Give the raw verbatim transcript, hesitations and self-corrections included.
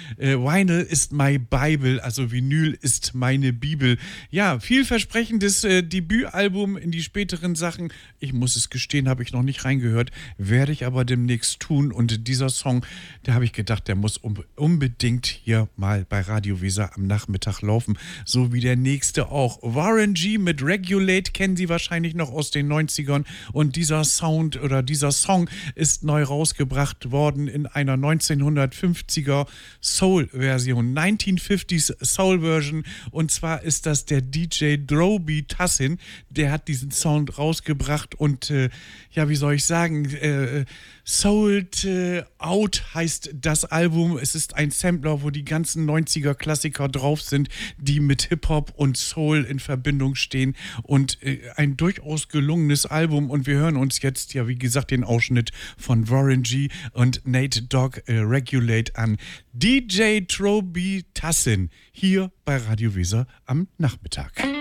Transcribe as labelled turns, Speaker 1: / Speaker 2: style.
Speaker 1: Äh, Vinyl ist my Bible, also Vinyl ist meine Bibel. Ja, vielversprechendes äh, Debütalbum in die späteren Sachen. Ich muss es gestehen, habe ich noch nicht reingehört, werde ich aber demnächst tun. Und dieser Song, da habe ich gedacht, der muss um, unbedingt hier mal bei Radio Weser am Nachmittag laufen. So wie der nächste auch. Warren G mit Regulate kennen Sie wahrscheinlich noch aus den neunzigern. Und dieser Sound oder dieser Song ist neu rausgebracht worden in einer neunzehnhundertfünfziger Soul-Version, neunzehnhundertfünfziger Soul-Version. Und zwar ist das der D J Droby Tassin, der hat diesen Sound rausgebracht und äh, ja, wie soll ich sagen, äh, Souled äh, Out heißt das Album. Es ist ein Sampler, wo die ganzen neunziger Klassiker drauf sind, die mit Hip-Hop und Soul in Verbindung stehen und äh, ein durchaus gelungenes Album. Und wir hören uns jetzt, ja, wie gesagt, den Ausschnitt von Warren G und Nate Dogg äh, Regulate an. D J Droby Tassin hier bei Radio Weser am Nachmittag.